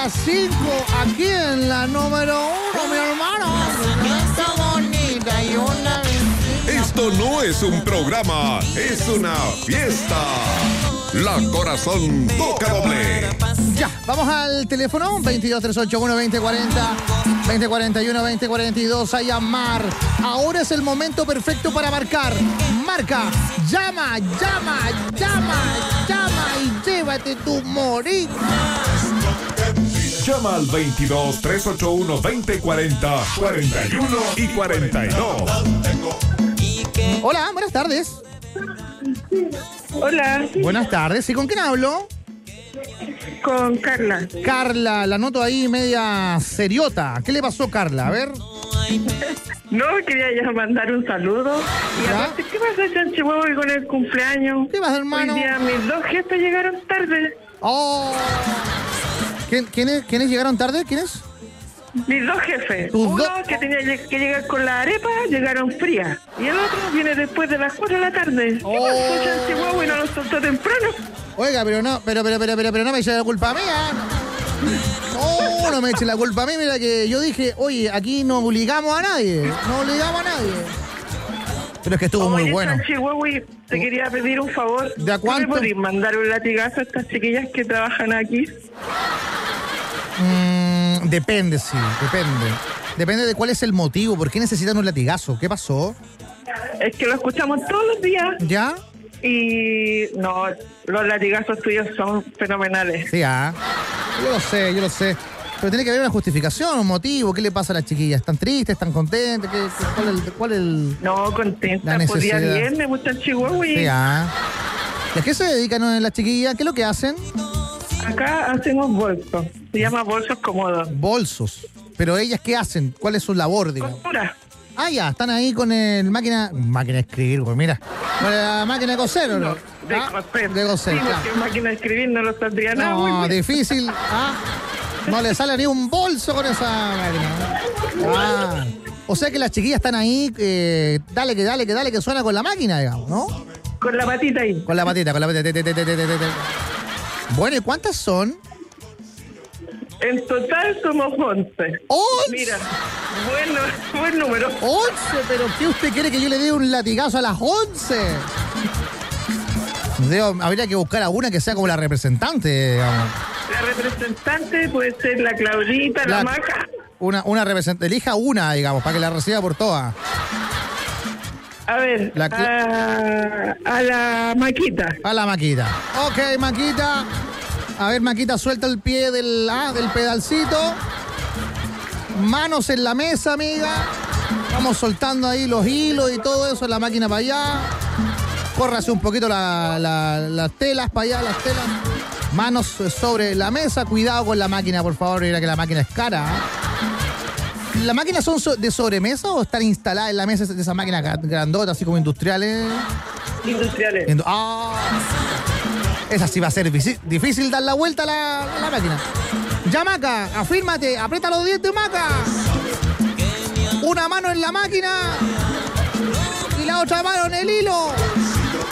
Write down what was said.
las 5, aquí en la número 1, mi hermano. Está bonita y una vecina. Esto no es un programa, es una fiesta. La Corazón toca doble. Ya, vamos al teléfono 22-381-2040, 2041-2042 a llamar. Ahora es el momento perfecto para marcar. Marca, llama y llévate tu morita. Llama al 22-381-2040, 41 y 42. Hola, buenas tardes. Hola, Buenas tardes, ¿y con quién hablo? con Carla. Carla, la noto ahí media seriota. ¿Qué le pasó, Carla? A ver. No, quería ya mandar un saludo. Y ¿Ya? aparte, ¿qué pasa, Chanchihuahua, hoy con el cumpleaños? ¿Qué pasa, hermano? Hoy día mis dos jefes llegaron tarde. Oh. ¿Quiénes llegaron tarde? ¿Quiénes? Mis dos jefes. ¿Tus Uno dos? que tenía que llegar con la arepa, llegaron frías. Y el otro viene después de las 4 de la tarde. Oh. ¿Qué pasó, Chanchihuahua, y no los soltó temprano? Oiga, pero no me eche la culpa a mí, ¿eh? No me eche la culpa a mí. Mira que yo dije, oye, aquí no obligamos a nadie. Pero es que estuvo muy Oye, bueno. Chanchihuahua, te quería pedir un favor. ¿De a ¿No me cuánto? podéis mandar un latigazo a estas chiquillas que trabajan aquí? Depende, sí, depende. Depende de cuál es el motivo. ¿Por qué necesitan un latigazo? ¿Qué pasó? Es que lo escuchamos todos los días. ¿Ya? Y no, los latigazos tuyos son fenomenales. Sí, Yo lo sé. Pero tiene que haber una justificación, un motivo. ¿Qué le pasa a las chiquillas? ¿Están tristes? ¿Están contentas? ¿Cuál es el...? No, contenta. La Por día necesidad. viernes, me gusta el Chihuahua. Sí, ¿Y a qué se dedican las chiquillas? ¿Qué es lo que hacen? Acá hacemos bolsos. Se llama bolsos cómodos. Bolsos. Pero ellas, ¿qué hacen? ¿Cuál es su labor, digamos? Costura. Ya, están ahí con el máquina de escribir, pues mira. Con la máquina de coser, ¿o no? De coser. De coser, Sí, claro. porque máquina de escribir no lo saldría nada. No, muy bien. difícil. No le sale ni un bolso con esa máquina. O sea que las chiquillas están ahí, dale que suena con la máquina, digamos, ¿no? Con la patita ahí. Con la patita. Bueno, ¿y cuántas son? En total somos 11. ¡11! Mira, buen número. 11, pero ¿qué usted quiere que yo le dé un latigazo a las 11? Habría que buscar alguna que sea como la representante, digamos. La representante puede ser la Claudita, la Maca. Una representante, elija una, digamos, para que la reciba por todas. A ver, a la Maquita. A la Maquita. Ok, Maquita. A ver, Maquita, suelta el pie del pedalcito. Manos en la mesa, amiga. Vamos soltando ahí los hilos y todo eso en la máquina para allá. Córrase un poquito las telas para allá, las telas. Manos sobre la mesa. Cuidado con la máquina, por favor. Mira que la máquina es cara. ¿Las máquinas son de sobremesa o están instaladas en la mesa de esas máquinas grandotas, así como industriales? Industriales. Esa sí va a ser difícil dar la vuelta a la máquina. Ya, Maca, afírmate, aprieta los dientes, Maca. Una mano en la máquina y la otra mano en el hilo.